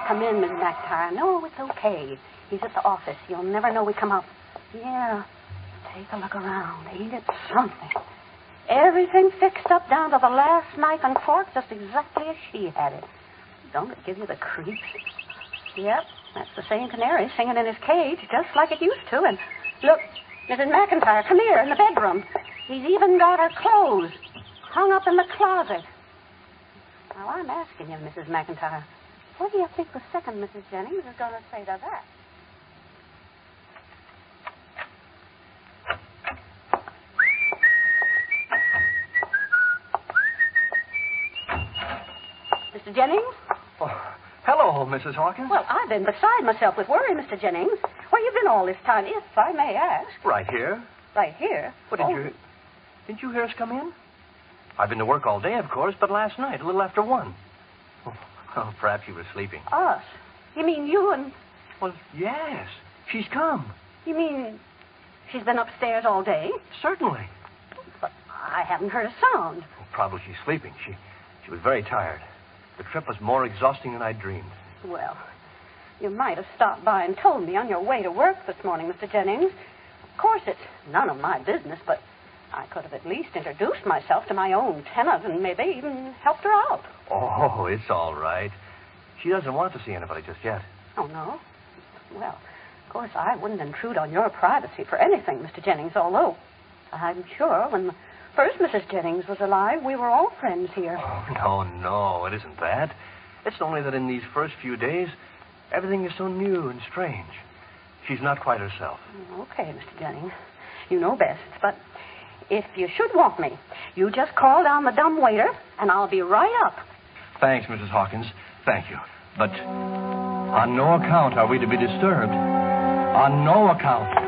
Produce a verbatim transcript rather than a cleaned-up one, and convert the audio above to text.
Come in, Missus McIntyre. No, it's okay. He's at the office. You'll never know we come up. Yeah. Take a look around. Ain't it something? Everything fixed up down to the last knife and fork just exactly as she had it. Don't it give you the creeps? Yep, that's the same canary singing in his cage, just like it used to. And look, Missus McIntyre, come here in the bedroom. He's even got her clothes hung up in the closet. Now, I'm asking you, Missus McIntyre, what do you think the second Missus Jennings is going to say to that? Mister Jennings? Oh, hello, Missus Hawkins. Well, I've been beside myself with worry, Mister Jennings. Where you been all this time, if I may ask? Right here. Right here? What, did oh. you... Didn't you hear us come in? I've been to work all day, of course, but last night, a little after one. Oh, perhaps you were sleeping. Us? You mean you and... Well, yes. She's come. You mean she's been upstairs all day? Certainly. But I haven't heard a sound. Well, probably she's sleeping. She, she was very tired. The trip was more exhausting than I dreamed. Well, you might have stopped by and told me on your way to work this morning, Mister Jennings. Of course, it's none of my business, but I could have at least introduced myself to my own tenant and maybe even helped her out. Oh, it's all right. She doesn't want to see anybody just yet. Oh, no? Well, of course, I wouldn't intrude on your privacy for anything, Mister Jennings, although I'm sure when the first Missus Jennings was alive, we were all friends here. Oh, no, no, it isn't that. It's only that in these first few days, everything is so new and strange. She's not quite herself. Okay, Mister Jennings. You know best, but if you should want me, you just call down the dumb waiter, and I'll be right up. Thanks, Missus Hawkins. Thank you. But on no account are we to be disturbed. On no account.